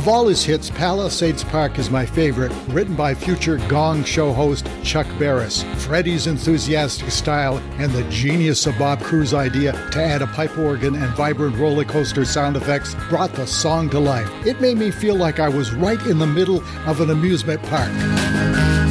Of all his hits, Palisades Park is my favorite, written by future Gong Show host Chuck Barris. Freddie's enthusiastic style and the genius of Bob Cruz's idea to add a pipe organ and vibrant roller coaster sound effects brought the song to life. It made me feel like I was right in the middle of an amusement park.